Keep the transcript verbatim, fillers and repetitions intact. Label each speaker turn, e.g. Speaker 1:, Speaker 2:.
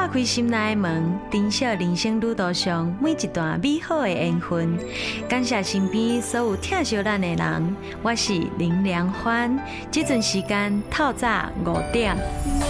Speaker 1: 打开心内的门，珍惜人生旅途上每一段美好的缘分。感谢身边所有疼惜咱的人，我是林良欢。这阵时间透早五点。